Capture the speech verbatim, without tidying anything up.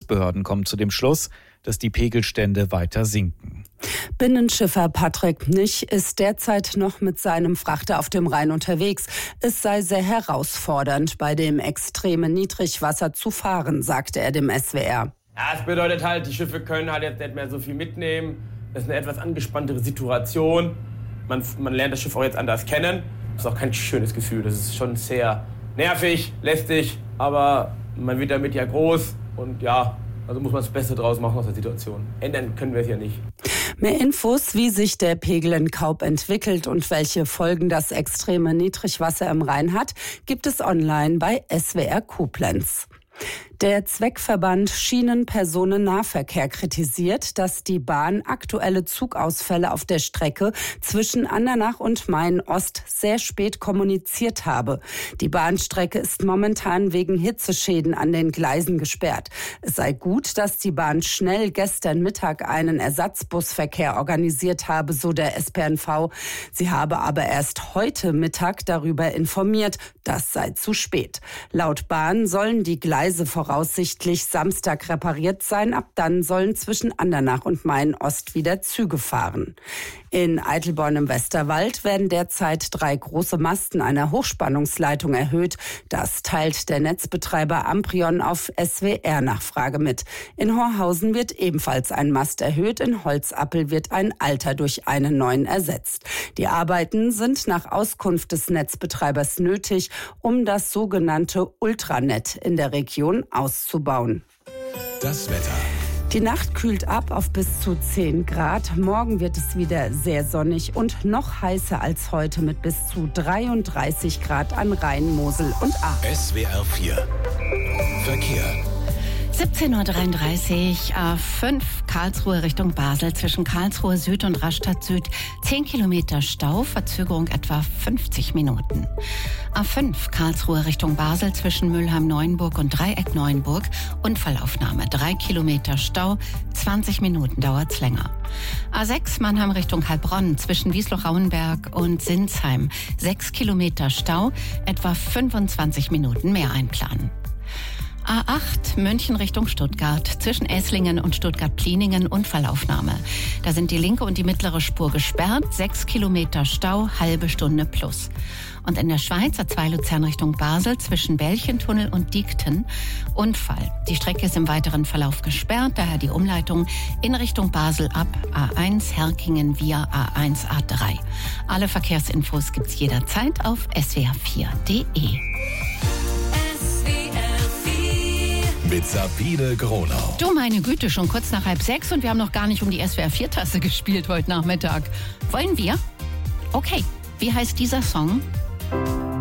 Bundesbehörden kommen zu dem Schluss, dass die Pegelstände weiter sinken. Binnenschiffer Patrick Nich ist derzeit noch mit seinem Frachter auf dem Rhein unterwegs. Es sei sehr herausfordernd, bei dem extremen Niedrigwasser zu fahren, sagte er dem S W R. Ja, es bedeutet halt, die Schiffe können halt jetzt nicht mehr so viel mitnehmen. Es ist eine etwas angespanntere Situation. Man, man lernt das Schiff auch jetzt anders kennen. Das ist auch kein schönes Gefühl. Das ist schon sehr nervig, lästig, aber man wird damit ja groß und ja, also muss man das Beste draus machen aus der Situation. Ändern können wir es ja nicht. Mehr Infos, wie sich der Pegel in Kaub entwickelt und welche Folgen das extreme Niedrigwasser im Rhein hat, gibt es online bei S W R Koblenz. Der Zweckverband Schienenpersonennahverkehr kritisiert, dass die Bahn aktuelle Zugausfälle auf der Strecke zwischen Andernach und Main-Ost sehr spät kommuniziert habe. Die Bahnstrecke ist momentan wegen Hitzeschäden an den Gleisen gesperrt. Es sei gut, dass die Bahn schnell gestern Mittag einen Ersatzbusverkehr organisiert habe, so der S P N V. Sie habe aber erst heute Mittag darüber informiert, das sei zu spät. Laut Bahn sollen die Gleise voraussichtlich Samstag repariert sein. Ab dann sollen zwischen Andernach und Main-Ost wieder Züge fahren. In Eitelborn im Westerwald werden derzeit drei große Masten einer Hochspannungsleitung erhöht. Das teilt der Netzbetreiber Amprion auf S W R-Nachfrage mit. In Horhausen wird ebenfalls ein Mast erhöht. In Holzappel wird ein alter durch einen neuen ersetzt. Die Arbeiten sind nach Auskunft des Netzbetreibers nötig, um das sogenannte Ultranet in der Region auszubauen. Das Wetter. Die Nacht kühlt ab auf bis zu zehn Grad. Morgen wird es wieder sehr sonnig und noch heißer als heute mit bis zu dreiunddreißig Grad an Rhein, Mosel und Ahr. S W R vier Verkehr. siebzehn Uhr dreiunddreißig, A fünf Karlsruhe Richtung Basel, zwischen Karlsruhe Süd und Rastatt Süd zehn Kilometer Stau, Verzögerung etwa fünfzig Minuten. A fünf Karlsruhe Richtung Basel, zwischen Mülheim-Neuenburg und Dreieck-Neuenburg, Unfallaufnahme, drei Kilometer Stau, zwanzig Minuten dauert's länger. A sechs Mannheim Richtung Heilbronn, zwischen Wiesloch-Rauenberg und Sinsheim, sechs Kilometer Stau, etwa fünfundzwanzig Minuten mehr einplanen. A acht München Richtung Stuttgart, zwischen Esslingen und Stuttgart-Pliningen Unfallaufnahme. Da sind die linke und die mittlere Spur gesperrt, sechs Kilometer Stau, halbe Stunde plus. Und in der Schweiz A zwei Luzern Richtung Basel, zwischen Belchentunnel und Diekten Unfall. Die Strecke ist im weiteren Verlauf gesperrt, daher die Umleitung in Richtung Basel ab A eins Herkingen via A eins A drei. Alle Verkehrsinfos gibt's jederzeit auf s w r vier punkt d e. Mit Sabine Gronau. Du meine Güte, schon kurz nach halb sechs und wir haben noch gar nicht um die S W R vier Tasse gespielt heute Nachmittag. Wollen wir? Okay, wie heißt dieser Song?